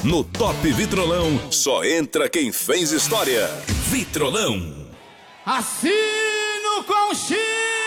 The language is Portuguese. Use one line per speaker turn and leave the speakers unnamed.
No Top Vitrolão, só entra quem fez história. Vitrolão.
Assino com X.